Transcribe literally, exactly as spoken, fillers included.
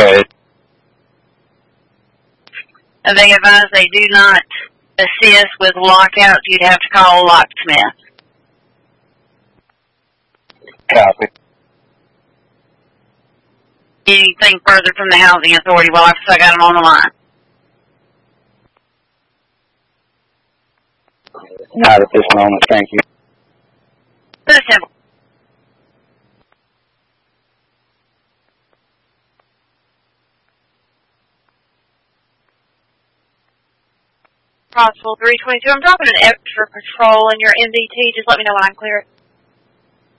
ahead. And they advise they do not assist with lockouts. You'd have to call a locksmith. Copy. Anything further from the housing authority? Well, I've still got them on the line. Not at this moment, thank you. This is simple. Possible three twenty-two. I'm dropping an extra patrol in your M D T. Just let me know when I can clear it.